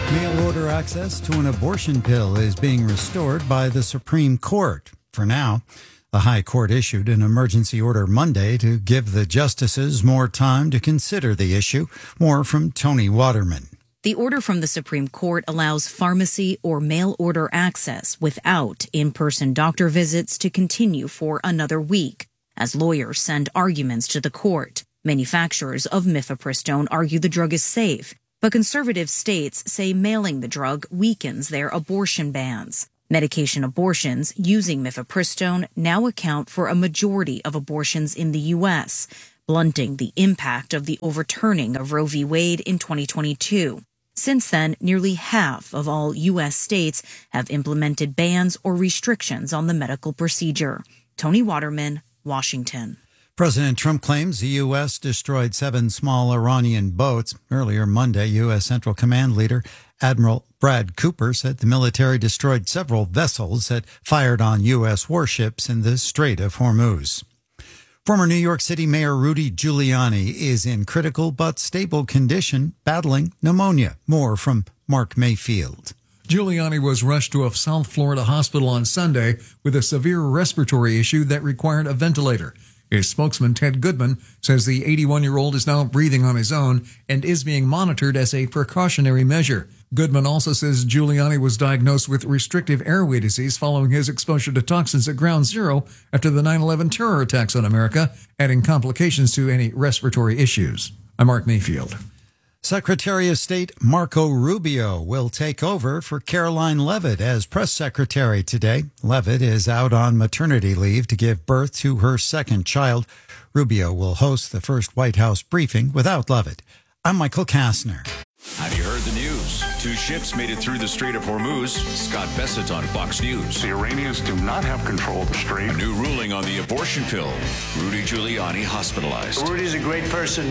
Mail order access to an abortion pill is being restored by the Supreme Court. For now, the High Court issued an emergency order Monday to give the justices more time to consider the issue. More from Tony Waterman. The order from the Supreme Court allows pharmacy or mail order access without in-person doctor visits to continue for another week, as lawyers send arguments to the court. Manufacturers of mifepristone argue the drug is safe, but conservative states say mailing the drug weakens their abortion bans. Medication abortions using mifepristone now account for a majority of abortions in the U.S., blunting the impact of the overturning of Roe v. Wade in 2022. Since then, nearly half of all U.S. states have implemented bans or restrictions on the medical procedure. Tony Waterman, Washington. President Trump claims the U.S. destroyed 7 small Iranian boats. Earlier Monday, U.S. Central Command leader Admiral Brad Cooper said the military destroyed several vessels that fired on U.S. warships in the Strait of Hormuz. Former New York City Mayor Rudy Giuliani is in critical but stable condition, battling pneumonia. More from Mark Mayfield. Giuliani was rushed to a South Florida hospital on Sunday with a severe respiratory issue that required a ventilator. His spokesman, Ted Goodman, says the 81-year-old is now breathing on his own and is being monitored as a precautionary measure. Goodman also says Giuliani was diagnosed with restrictive airway disease following his exposure to toxins at Ground Zero after the 9/11 terror attacks on America, adding complications to any respiratory issues. I'm Mark Mayfield. Secretary of State Marco Rubio will take over for Caroline Leavitt as press secretary today. Leavitt is out on maternity leave to give birth to her second child. Rubio will host the first White House briefing without Leavitt. I'm Michael Kastner. Have you heard the news? 2 ships made it through the Strait of Hormuz. Scott Bessett on Fox News. The Iranians do not have control of the strait. A new ruling on the abortion pill. Rudy Giuliani hospitalized. Rudy's a great person.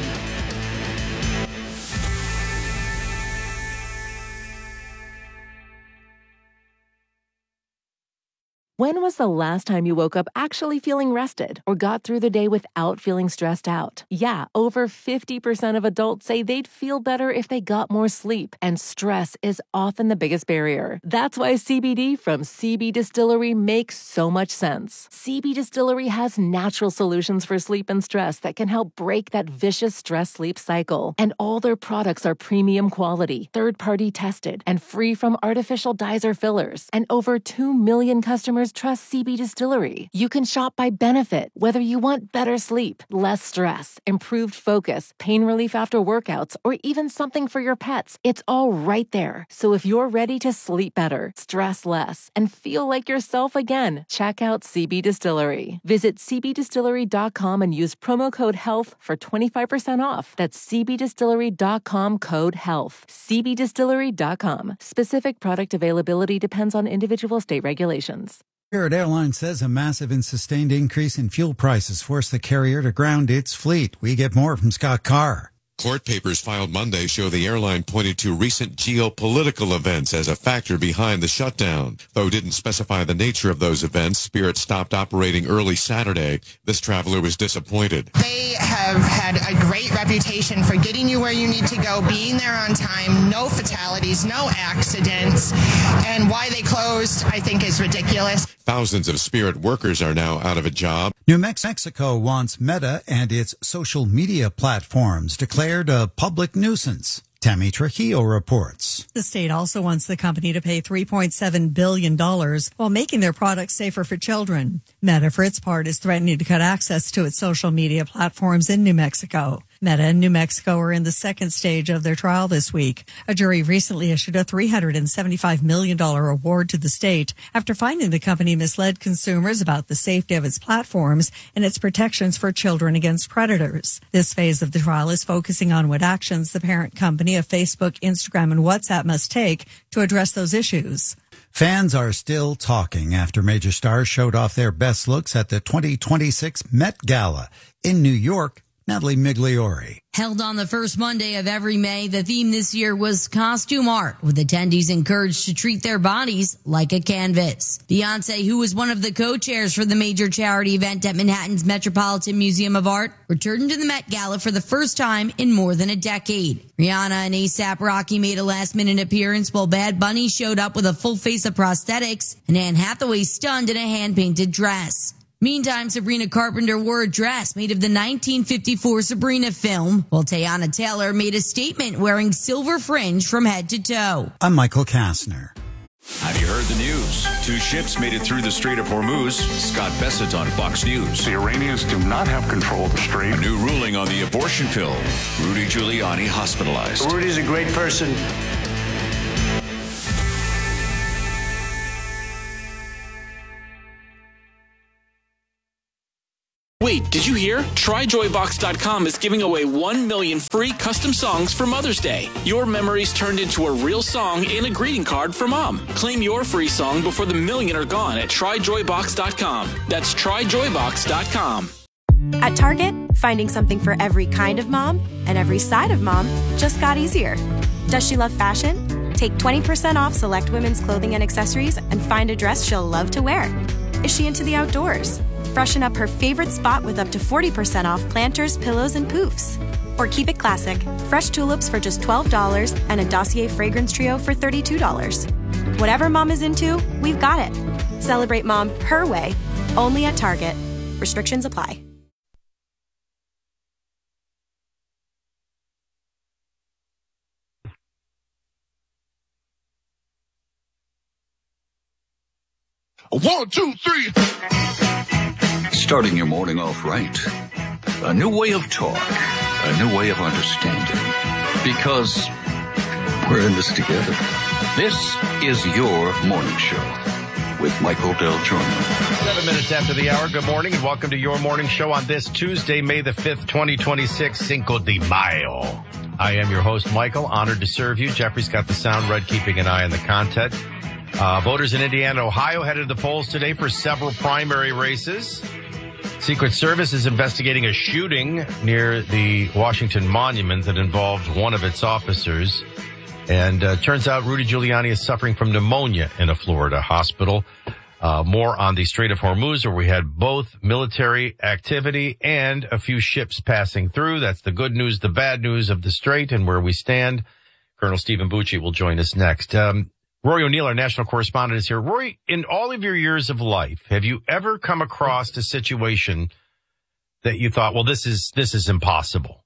When was the last time you woke up actually feeling rested or got through the day without feeling stressed out? Yeah, over 50% of adults say they'd feel better if they got more sleep, and stress is often the biggest barrier. That's why CBD from CB Distillery makes so much sense. CB Distillery has natural solutions for sleep and stress that can help break that vicious stress-sleep cycle. And all their products are premium quality, third-party tested, and free from artificial dyes or fillers. And over 2 million customers trust CB Distillery. You can shop by benefit, whether you want better sleep, less stress, improved focus, pain relief after workouts, or even something for your pets. It's all right there. So if you're ready to sleep better, stress less, and feel like yourself again, check out CB Distillery. Visit cbdistillery.com and use promo code HEALTH for 25% off. That's cbdistillery.com code HEALTH. cbdistillery.com. Specific product availability depends on individual state regulations. Spirit Airlines says a massive and sustained increase in fuel prices forced the carrier to ground its fleet. We get more from Scott Carr. Court papers filed Monday show the airline pointed to recent geopolitical events as a factor behind the shutdown. Though didn't specify the nature of those events, Spirit stopped operating early Saturday. This traveler was disappointed. They have had a great reputation for getting you where you need to go, being there on time, no fatalities, no accidents, and why they closed, I think, is ridiculous. Thousands of Spirit workers are now out of a job. New Mexico wants Meta and its social media platforms declared a public nuisance. Tammy Trujillo reports. The state also wants the company to pay $3.7 billion while making their products safer for children. Meta, for its part, is threatening to cut access to its social media platforms in New Mexico. Meta and New Mexico are in the second stage of their trial this week. A jury recently issued a $375 million award to the state after finding the company misled consumers about the safety of its platforms and its protections for children against predators. This phase of the trial is focusing on what actions the parent company of Facebook, Instagram, and WhatsApp must take to address those issues. Fans are still talking after major stars showed off their best looks at the 2026 Met Gala. In New York, Natalie Migliori. Held on the first Monday of every May, the theme this year was costume art, with attendees encouraged to treat their bodies like a canvas. Beyonce, who was one of the co-chairs for the major charity event at Manhattan's Metropolitan Museum of Art, returned to the Met Gala for the first time in more than a decade. Rihanna and A$AP Rocky made a last-minute appearance, while Bad Bunny showed up with a full face of prosthetics, and Anne Hathaway stunned in a hand-painted dress. Meantime, Sabrina Carpenter wore a dress made of the 1954 Sabrina film, while Teyana Taylor made a statement wearing silver fringe from head to toe. I'm Michael Kastner. Have you heard the news? 2 ships made it through the Strait of Hormuz. Scott Bessett on Fox News. The Iranians do not have control of the strait. A new ruling on the abortion pill. Rudy Giuliani hospitalized. Rudy's a great person. Wait, did you hear? TryJoyBox.com is giving away 1 million free custom songs for Mother's Day. Your memories turned into a real song and a greeting card for Mom. Claim your free song before the million are gone at TryJoyBox.com. That's TryJoyBox.com. At Target, finding something for every kind of mom and every side of mom just got easier. Does she love fashion? Take 20% off select women's clothing and accessories and find a dress she'll love to wear. Is she into the outdoors? Freshen up her favorite spot with up to 40% off planters, pillows, and poofs. Or keep it classic. Fresh tulips for just $12 and a Dossier fragrance trio for $32. Whatever mom is into, we've got it. Celebrate mom her way, only at Target. Restrictions apply. One, two, three. Starting your morning off right. A new way of talk. A new way of understanding. Because we're in this together. This is your morning show with Michael Del Giorno. 7 minutes after the hour. Good morning and welcome to your morning show on this Tuesday, May the 5th, 2026, Cinco de Mayo. I am your host, Michael. Honored to serve you. Jeffrey's got the sound red, keeping an eye on the content. Voters in Indiana and Ohio headed to the polls today for several primary races. Secret Service is investigating a shooting near the Washington Monument that involved one of its officers. And turns out Rudy Giuliani is suffering from pneumonia in a Florida hospital. More on the Strait of Hormuz, where we had both military activity and a few ships passing through. That's the good news, the bad news of the strait and where we stand. Colonel Stephen Bucci will join us next. Rory O'Neill, our national correspondent, is here. Rory, in all of your years of life, have you ever come across a situation that you thought, well, this is impossible?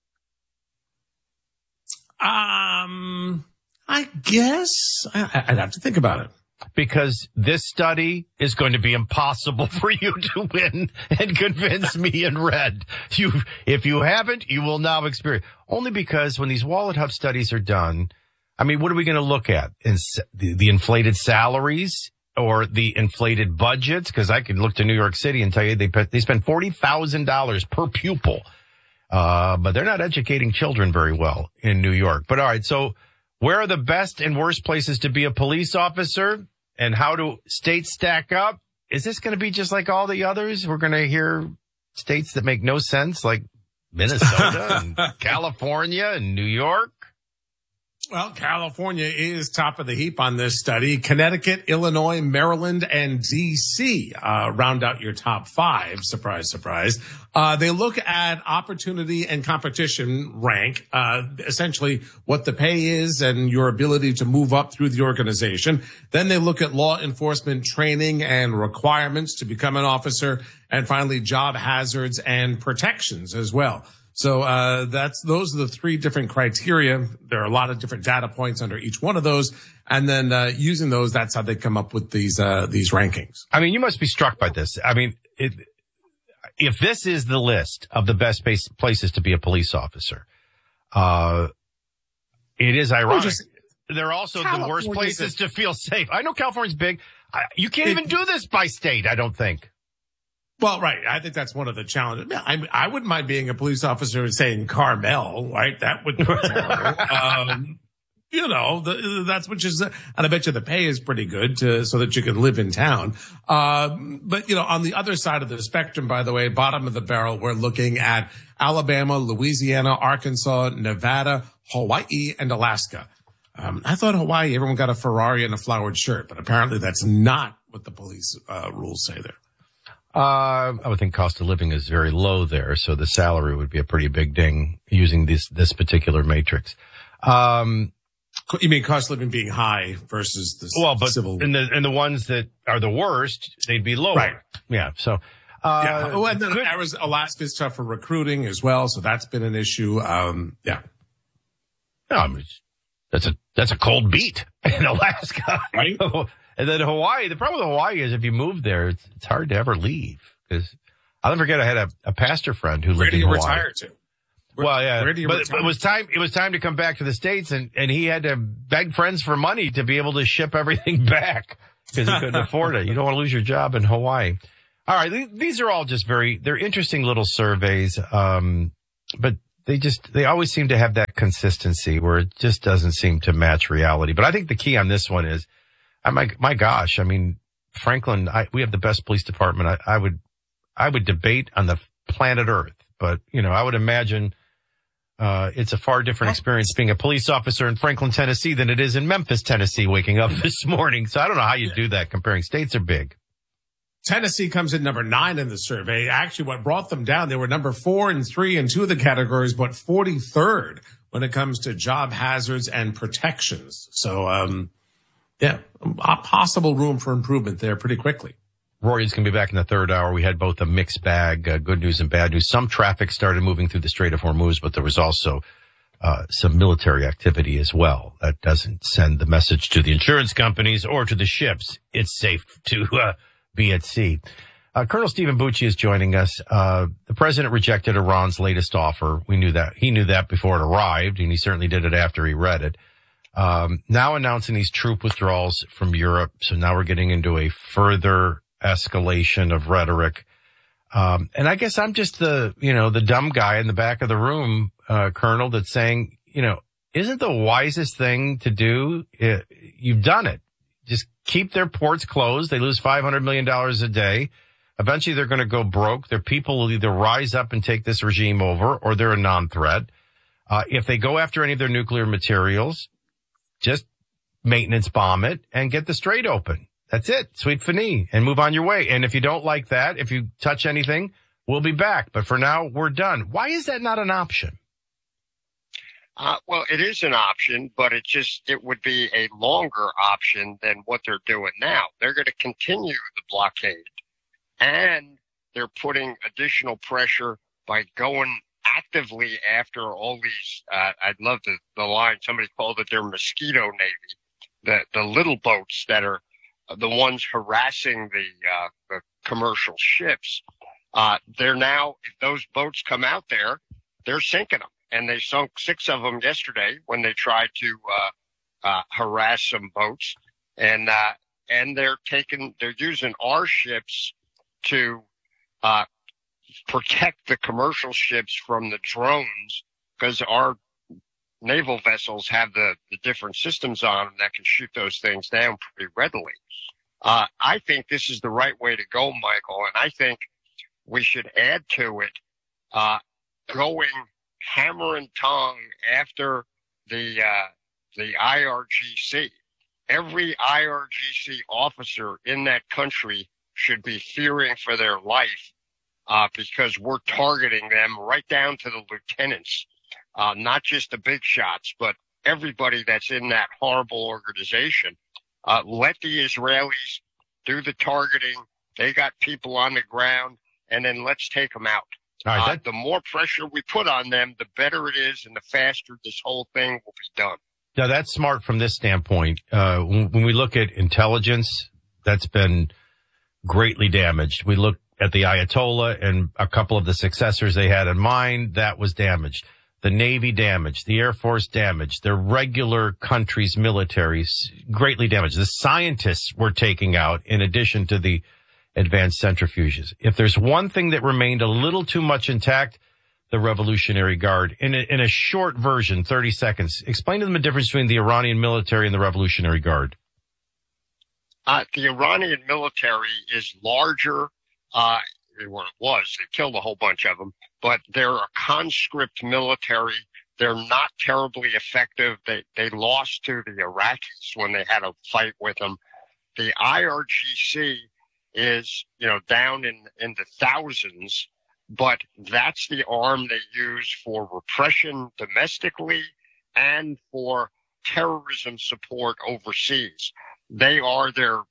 I guess I'd have to think about it. Because this study is going to be impossible for you to win and convince me in red. If you haven't, you will now experience. Only because when these Wallet Hub studies are done, I mean, what are we going to look at? The inflated salaries or the inflated budgets? Because I could look to New York City and tell you they spend $40,000 per pupil. But they're not educating children very well in New York. But all right, so where are the best and worst places to be a police officer? And how do states stack up? Is this going to be just like all the others? We're going to hear states that make no sense, like Minnesota and California and New York. Well, California is top of the heap on this study. Connecticut, Illinois, Maryland, and D.C. Round out your top 5. Surprise, surprise. They look at opportunity and competition rank, essentially what the pay is and your ability to move up through the organization. Then they look at law enforcement training and requirements to become an officer. And finally, job hazards and protections as well. So those are the 3 different criteria. There are a lot of different data points under each one of those, and then using those, that's how they come up with these rankings. I mean, you must be struck by this. I mean, if this is the list of the best places to be a police officer, it is ironic. They're also the worst places to feel safe. I know California's big. You can't even do this by state, I don't think. Well, right. I think that's one of the challenges. I wouldn't mind being a police officer and saying Carmel, right? That would be terrible. that's which is, and I bet you the pay is pretty good so that you can live in town. But on the other side of the spectrum, by the way, bottom of the barrel, we're looking at Alabama, Louisiana, Arkansas, Nevada, Hawaii, and Alaska. I thought Hawaii, everyone got a Ferrari and a flowered shirt, but apparently that's not what the police rules say there. I would think cost of living is very low there, so the salary would be a pretty big ding using this particular matrix. You mean cost of living being high versus the civil? And the ones that are the worst, they'd be lower. Right. Yeah. So, and then Alaska's tough for recruiting as well, so that's been an issue. Yeah. No, I mean, that's a cold beat in Alaska. Right. And then Hawaii, the problem with Hawaii is if you move there, it's hard to ever leave. Because I'll never forget, I had a pastor friend who lived in Hawaii. Where do you retire to? Well, yeah, where do you retire? It was time to come back to the States, and he had to beg friends for money to be able to ship everything back because he couldn't afford it. You don't want to lose your job in Hawaii. All right. These are all just they're interesting little surveys. But they always seem to have that consistency where it just doesn't seem to match reality. But I think the key on this one is, my gosh, I mean, Franklin, we have the best police department. I would debate on the planet Earth, but I would imagine, it's a far different experience being a police officer in Franklin, Tennessee than it is in Memphis, Tennessee, waking up this morning. So I don't know how you do that. Comparing states are big. Tennessee comes in number 9 in the survey. Actually, what brought them down, they were number 4 and 3 in 2 of the categories, but 43rd when it comes to job hazards and protections. So, a possible room for improvement there pretty quickly. Rory's going to be back in the third hour. We had both a mixed bag, good news and bad news. Some traffic started moving through the Strait of Hormuz, but there was also some military activity as well. That doesn't send the message to the insurance companies or to the ships. It's safe to be at sea. Colonel Stephen Bucci is joining us. The president rejected Iran's latest offer. We knew that. He knew that before it arrived, and he certainly did it after he read it. Now announcing these troop withdrawals from Europe. So now we're getting into a further escalation of rhetoric. And I guess I'm just the dumb guy in the back of the room, Colonel, that's saying, isn't the wisest thing to do? You've done it. Just keep their ports closed. They lose $500 million a day. Eventually they're going to go broke. Their people will either rise up and take this regime over, or they're a non-threat. If they go after any of their nuclear materials, just maintenance bomb it and get the strait open. That's it. Sweet finis, and move on your way. And if you don't like that, if you touch anything, we'll be back. But for now, we're done. Why is that not an option? Well, it is an option, but it would be a longer option than what they're doing now. They're going to continue the blockade, and they're putting additional pressure by going actively after all these, I'd love the line, somebody called it their mosquito navy, the little boats that are the ones harassing the commercial ships. They're now, if those boats come out there, they're sinking them. And they sunk 6 of them yesterday when they tried to harass some boats. And they're using our ships to protect the commercial ships from the drones, because our naval vessels have the different systems on them that can shoot those things down pretty readily. I think this is the right way to go, Michael, and I think we should add to it going hammer and tongue after the IRGC. Every IRGC officer in that country should be fearing for their life, because we're targeting them right down to the lieutenants, not just the big shots, but everybody that's in that horrible organization. Let the Israelis do the targeting. They got people on the ground, and then let's take them out. All right, the more pressure we put on them, the better it is, and the faster this whole thing will be done. Now, that's smart from this standpoint. When we look at intelligence, that's been greatly damaged. We look at the Ayatollah and a couple of the successors they had in mind, that was damaged. The Navy damaged, the Air Force damaged, their regular country's militaries greatly damaged. The scientists were taking out in addition to the advanced centrifuges. If there's one thing that remained a little too much intact, the Revolutionary Guard. In a short version, 30 seconds, explain to them the difference between the Iranian military and the Revolutionary Guard. The Iranian military is larger. Well, it was. They killed a whole bunch of them. But they're a conscript military. They're not terribly effective. They lost to the Iraqis when they had a fight with them. The IRGC is, down in the thousands, but that's the arm they use for repression domestically and for terrorism support overseas. They are their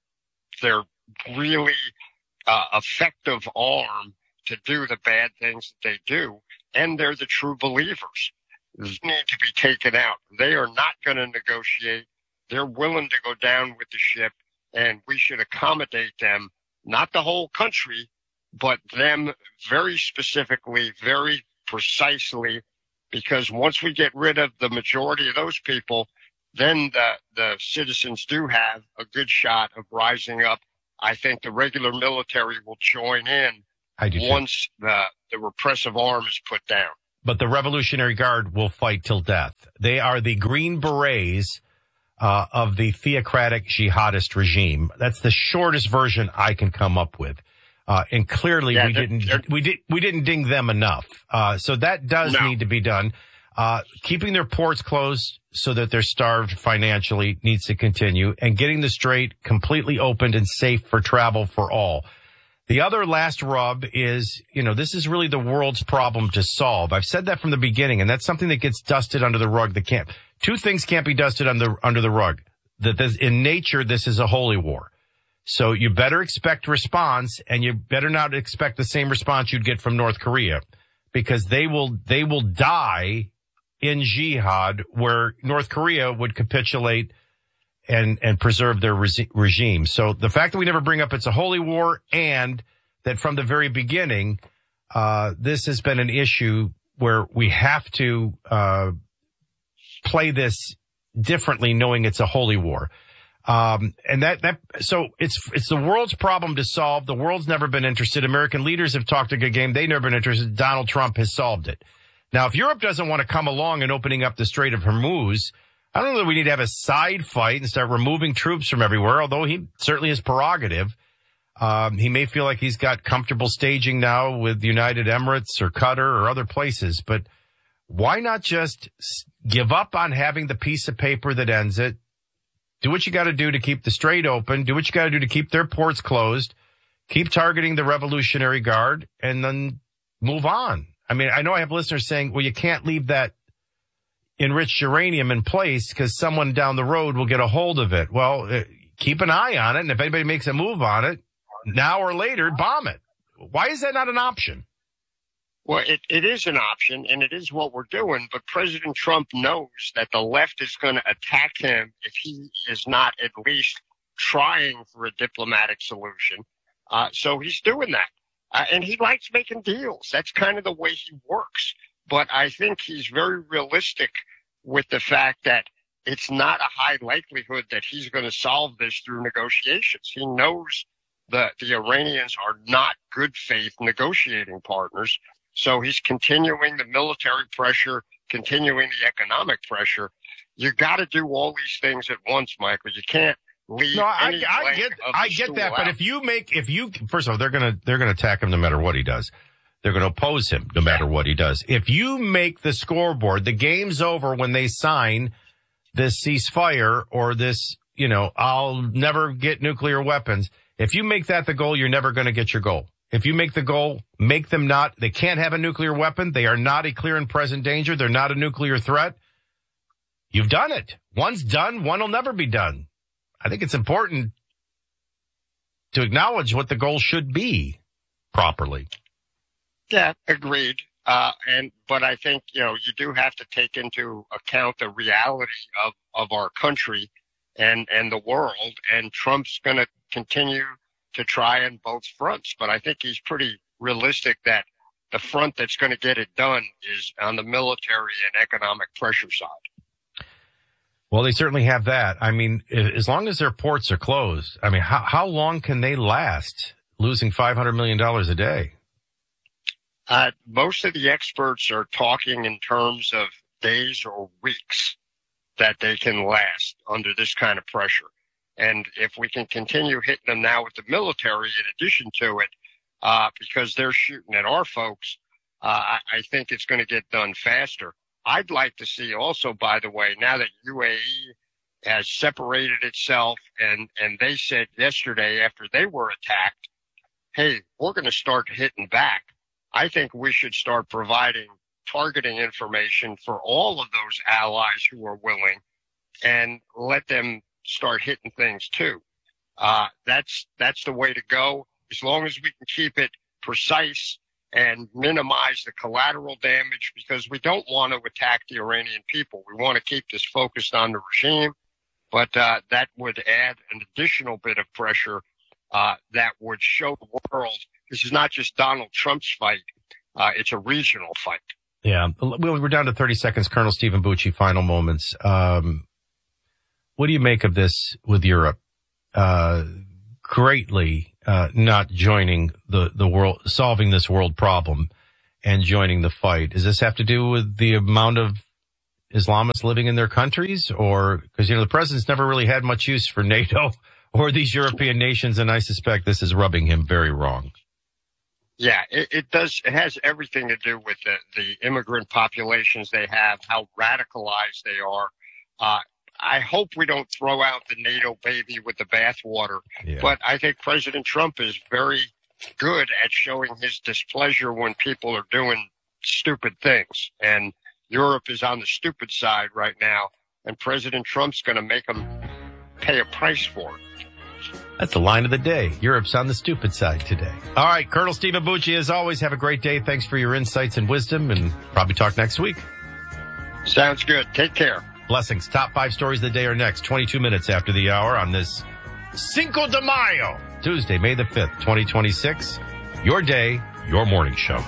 really effective arm to do the bad things that they do, and they're the true believers. They need to be taken out. They are not going to negotiate. They're willing to go down with the ship, and we should accommodate them, not the whole country, but them very specifically, very precisely, because once we get rid of the majority of those people, then the citizens do have a good shot of rising up. I think the regular military will join in once the repressive arm is put down. But the Revolutionary Guard will fight till death. They are the Green Berets of the theocratic jihadist regime. That's the shortest version I can come up with. And clearly we didn't ding them enough. So that does need to be done. Keeping their ports closed so that they're starved financially needs to continue, and getting the strait completely opened and safe for travel for all. The other last rub is, this is really the world's problem to solve. I've said that from the beginning, and that's something that gets dusted under the rug. Two things can't be dusted under the rug. That in nature, this is a holy war. So you better expect response, and you better not expect the same response you'd get from North Korea, because they will die in jihad where North Korea would capitulate and preserve their regime. So the fact that we never bring up it's a holy war, and that from the very beginning, this has been an issue where we have to play this differently, knowing it's a holy war. So it's the world's problem to solve. The world's never been interested. American leaders have talked a good game. They've never been interested. Donald Trump has solved it. Now, if Europe doesn't want to come along and opening up the Strait of Hormuz, I don't know that we need to have a side fight and start removing troops from everywhere, although he certainly is prerogative. He may feel like he's got comfortable staging now with United Emirates or Qatar or other places, but why not just give up on having the piece of paper that ends it? Do what you got to do to keep the strait open. Do what you got to do to keep their ports closed. Keep targeting the Revolutionary Guard, and then move on. I mean, I know I have listeners saying, well, you can't leave that enriched uranium in place because someone down the road will get a hold of it. Well, keep an eye on it, and if anybody makes a move on it, now or later, bomb it. Why is that not an option? Well, it is an option, and it is what we're doing, but President Trump knows that the left is going to attack him if he is not at least trying for a diplomatic solution. So he's doing that. And he likes making deals. That's kind of the way he works. But I think he's very realistic with the fact that it's not a high likelihood that he's going to solve this through negotiations. He knows that the Iranians are not good faith negotiating partners. So he's continuing the military pressure, continuing the economic pressure. You got to do all these things at once, Michael. You can't leave. No, I get that. But if you first of all, they're gonna attack him no matter what he does. They're going to oppose him no matter what he does. If you make the scoreboard, the game's over when they sign this ceasefire or this, I'll never get nuclear weapons. If you make that the goal, you're never going to get your goal. If you make the goal, they can't have a nuclear weapon. They are not a clear and present danger. They're not a nuclear threat. You've done it. One's done. One will never be done. I think it's important to acknowledge what the goal should be properly. Yeah, agreed. But I think, you do have to take into account the reality of our country and the world. And Trump's going to continue to try on both fronts. But I think he's pretty realistic that the front that's going to get it done is on the military and economic pressure side. Well, they certainly have that. I mean, as long as their ports are closed, I mean, how long can they last losing $500 million a day? Most of the experts are talking in terms of days or weeks that they can last under this kind of pressure. And if we can continue hitting them now with the military in addition to it, because they're shooting at our folks, I think it's going to get done faster. I'd like to see also, by the way, now that UAE has separated itself and they said yesterday after they were attacked, hey, we're going to start hitting back. I think we should start providing targeting information for all of those allies who are willing and let them start hitting things too. That's the way to go. As long as we can keep it precise and minimize the collateral damage, because we don't want to attack the Iranian people. We want to keep this focused on the regime, but that would add an additional bit of pressure that would show the world this is not just Donald Trump's fight. It's a regional fight. Yeah. We're down to 30 seconds. Colonel Stephen Bucci, final moments. What do you make of this with Europe? Greatly not joining the world, solving this world problem and joining the fight. Does this have to do with the amount of Islamists living in their countries? Or, because, the president's never really had much use for NATO or these European nations, and I suspect this is rubbing him very wrong. Yeah, it does. It has everything to do with the immigrant populations they have, how radicalized they are. I hope we don't throw out the NATO baby with the bathwater, but I think President Trump is very good at showing his displeasure when people are doing stupid things. And Europe is on the stupid side right now, and President Trump's going to make them pay a price for it. That's the line of the day. Europe's on the stupid side today. All right, Colonel Stephen Bucci, as always, have a great day. Thanks for your insights and wisdom, and probably talk next week. Sounds good. Take care. Blessings. Top 5 stories of the day are next, 22 minutes after the hour on this Cinco de Mayo, Tuesday, May the 5th, 2026. Your day, your morning show.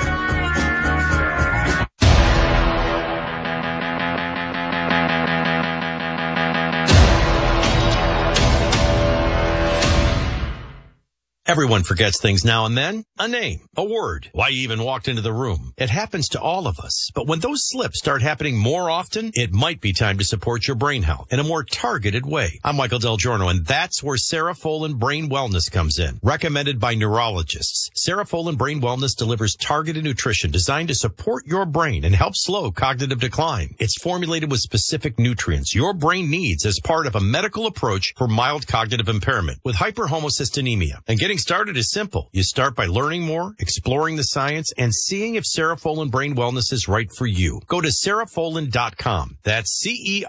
Everyone forgets things now and then. A name, a word, why you even walked into the room. It happens to all of us. But when those slips start happening more often, it might be time to support your brain health in a more targeted way. I'm Michael Del Giorno, and that's where Cerefolin Brain Wellness comes in. Recommended by neurologists, Cerefolin Brain Wellness delivers targeted nutrition designed to support your brain and help slow cognitive decline. It's formulated with specific nutrients your brain needs as part of a medical approach for mild cognitive impairment with hyperhomocystinemia. And getting started is simple. You start by learning more, exploring the science, and seeing if Cerefolin Brain Wellness is right for you. Go to Cerefolin.com. That's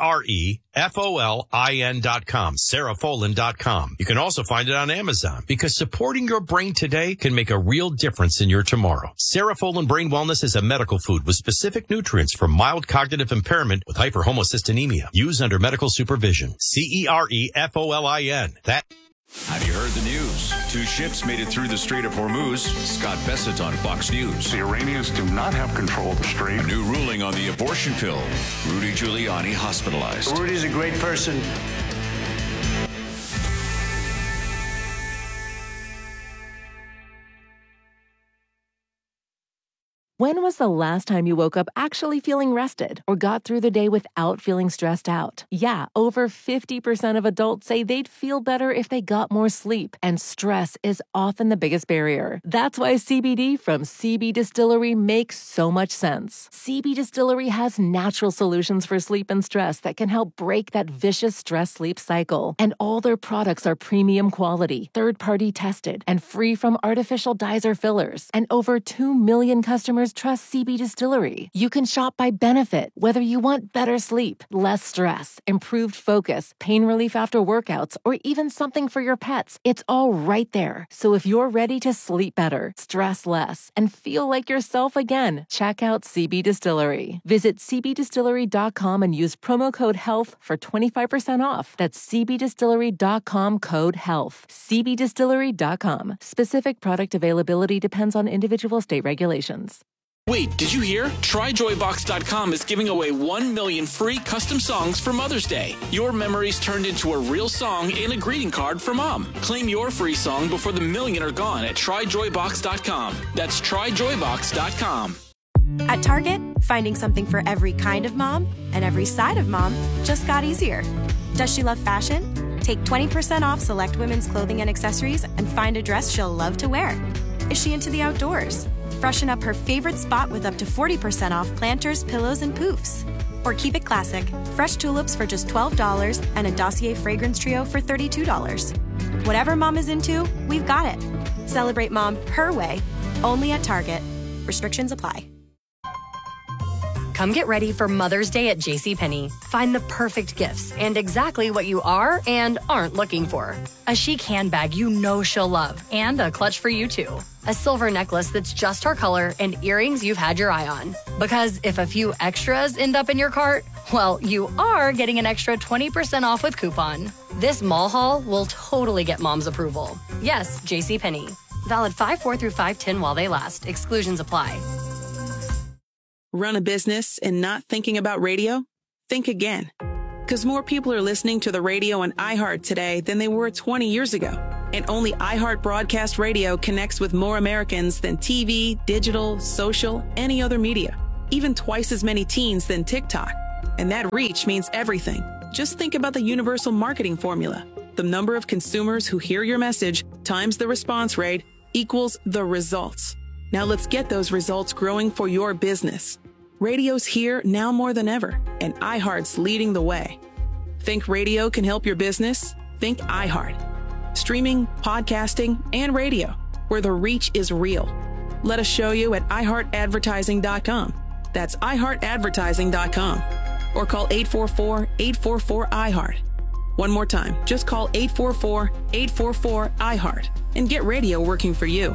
Cerefolin.com. Cerefolin.com. You can also find it on Amazon, because supporting your brain today can make a real difference in your tomorrow. Cerefolin Brain Wellness is a medical food with specific nutrients for mild cognitive impairment with hyperhomocystinemia. Use under medical supervision. Cerefolin. Have you heard the news? 2 ships made it through the Strait of Hormuz. Scott Bessett on Fox News. The Iranians do not have control of the strait. A new ruling on the abortion pill. Rudy Giuliani hospitalized. Rudy's a great person. When was the last time you woke up actually feeling rested or got through the day without feeling stressed out? Yeah, over 50% of adults say they'd feel better if they got more sleep, and stress is often the biggest barrier. That's why CBD from CB Distillery makes so much sense. CB Distillery has natural solutions for sleep and stress that can help break that vicious stress-sleep cycle. And all their products are premium quality, third-party tested, and free from artificial dyes or fillers. And over 2 million customers trust CB Distillery. You can shop by benefit, whether you want better sleep, less stress, improved focus, pain relief after workouts, or even something for your pets. It's all right there. So if you're ready to sleep better, stress less, and feel like yourself again, check out CB Distillery. Visit cbdistillery.com and use promo code HEALTH for 25% off. That's cbdistillery.com, code HEALTH. cbdistillery.com. Specific product availability depends on individual state regulations. Wait, did you hear? TryJoyBox.com is giving away 1 million free custom songs for Mother's Day. Your memories turned into a real song and a greeting card for Mom. Claim your free song before the million are gone at TryJoyBox.com. That's TryJoyBox.com. At Target, finding something for every kind of mom and every side of mom just got easier. Does she love fashion? Take 20% off select women's clothing and accessories and find a dress she'll love to wear. Is she into the outdoors? Freshen up her favorite spot with up to 40% off planters, pillows, and poofs. Or keep it classic, fresh tulips for just $12 and a Dossier fragrance trio for $32. Whatever mom is into, we've got it. Celebrate mom her way, only at Target. Restrictions apply. Come get ready for Mother's Day at JCPenney. Find the perfect gifts and exactly what you are and aren't looking for. A chic handbag you know she'll love and a clutch for you too. A silver necklace that's just her color and earrings you've had your eye on. Because if a few extras end up in your cart, well, you are getting an extra 20% off with coupon. This mall haul will totally get mom's approval. Yes, JCPenney. Valid 5/4 through 5/10 while they last. Exclusions apply. Run a business and not thinking about radio? Think again. Because more people are listening to the radio on iHeart today than they were 20 years ago. And only iHeart Broadcast Radio connects with more Americans than TV, digital, social, any other media. Even twice as many teens than TikTok. And that reach means everything. Just think about the universal marketing formula. The number of consumers who hear your message times the response rate equals the results. Now let's get those results growing for your business. Radio's here now more than ever, and iHeart's leading the way. Think radio can help your business? Think iHeart. Streaming, podcasting, and radio, where the reach is real. Let us show you at iHeartAdvertising.com. That's iHeartAdvertising.com. Or call 844-844-iHeart. One more time, just call 844-844-iHeart and get radio working for you.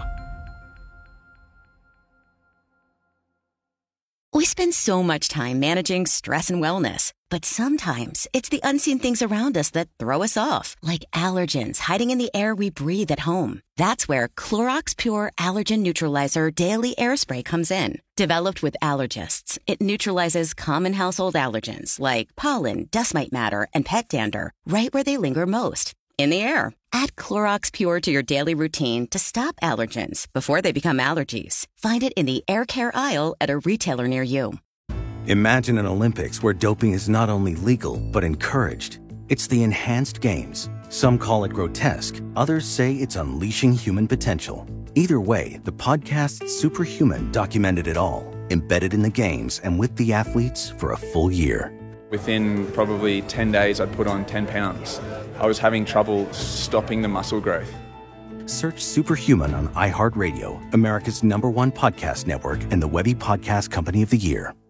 We spend so much time managing stress and wellness, but sometimes it's the unseen things around us that throw us off, like allergens hiding in the air we breathe at home. That's where Clorox Pure Allergen Neutralizer Daily Air Spray comes in. Developed with allergists, it neutralizes common household allergens like pollen, dust mite matter, and pet dander right where they linger most, in the air. Add Clorox Pure to your daily routine to stop allergens before they become allergies. Find it in the air care aisle at a retailer near you. Imagine an Olympics where doping is not only legal, but encouraged. It's the Enhanced Games. Some call it grotesque. Others say it's unleashing human potential. Either way, the podcast Superhuman documented it all, embedded in the games and with the athletes for a full year. Within probably 10 days, I'd put on 10 pounds. I was having trouble stopping the muscle growth. Search Superhuman on iHeartRadio, America's #1 podcast network and the Webby Podcast Company of the Year.